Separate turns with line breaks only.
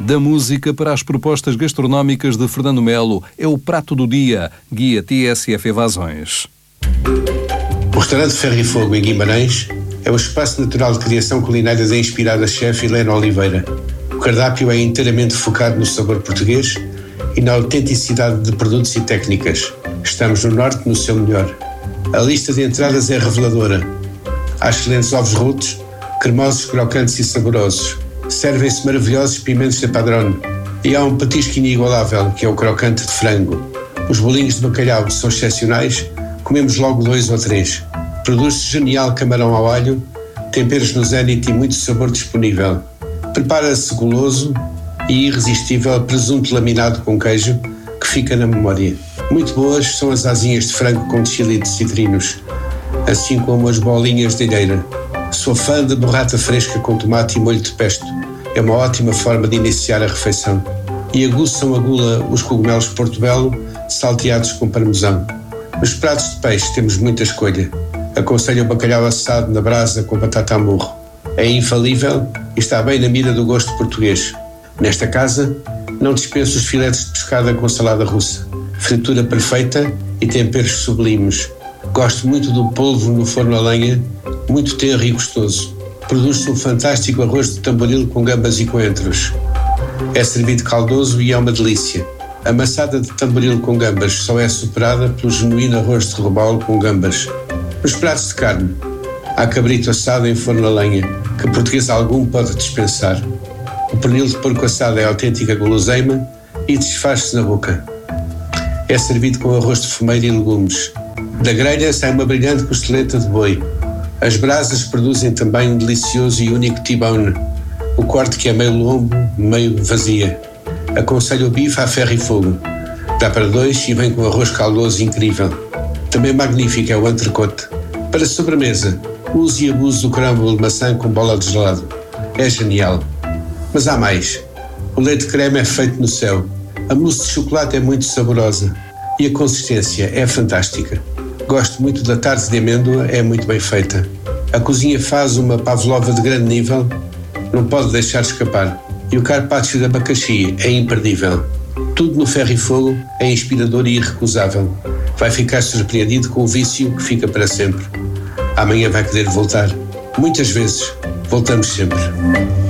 Da música para as propostas gastronómicas de Fernando Melo, é o Prato do Dia, guia TSF Evasões.
O restaurante Ferro e Fogo, em Guimarães, é o espaço natural de criação culinária da inspirada chefe Helena Oliveira. O cardápio é inteiramente focado no sabor português e na autenticidade de produtos e técnicas. Estamos no Norte no seu melhor. A lista de entradas é reveladora. Há excelentes ovos rotos, cremosos, crocantes e saborosos. Servem-se maravilhosos pimentos de padrão. E há um petisco inigualável, que é o crocante de frango. Os bolinhos de bacalhau são excepcionais, comemos logo 2 ou 3. Produz-se genial camarão ao alho, temperos no zénite e muito sabor disponível. Prepara-se goloso e irresistível presunto laminado com queijo, que fica na memória. Muito boas são as asinhas de frango com chili de citrinos, assim como as bolinhas de alheira. Sou fã de burrata fresca com tomate e molho de pesto. É uma ótima forma de iniciar a refeição. E aguçam a gula os cogumelos portobello salteados com parmesão. Nos pratos de peixe temos muita escolha. Aconselho o bacalhau assado na brasa com batata a murro. É infalível e está bem na mira do gosto português. Nesta casa, não dispenso os filetes de pescada com salada russa. Fritura perfeita e temperos sublimes. Gosto muito do polvo no forno a lenha, muito tenro e gostoso. Produz-se um fantástico arroz de tamboril com gambas e coentros. É servido caldoso e é uma delícia. A maçada de tamboril com gambas só é superada pelo genuíno arroz de robalo com gambas. Nos pratos de carne, há cabrito assado em forno a lenha, que português algum pode dispensar. O pernil de porco assado é autêntica guloseima e desfaz-se na boca. É servido com arroz de fumeiro e legumes. Da grelha sai uma brilhante costeleta de boi. As brasas produzem também um delicioso e único T-bone, o corte que é meio lombo, meio vazia. Aconselho o bife a ferro e fogo. Dá para 2 e vem com arroz caldoso incrível. Também magnífico é o entrecote. Para sobremesa, use e abuse do crumble de maçã com bola de gelado. É genial. Mas há mais. O leite de creme é feito no céu. A mousse de chocolate é muito saborosa. E a consistência é fantástica. Gosto muito da tarte de amêndoa, é muito bem feita. A cozinha faz uma pavlova de grande nível, não pode deixar escapar. E o carpaccio de abacaxi é imperdível. Tudo no Ferro e Fogo é inspirador e irrecusável. Vai ficar surpreendido com o vício que fica para sempre. Amanhã vai querer voltar. Muitas vezes. Voltamos sempre.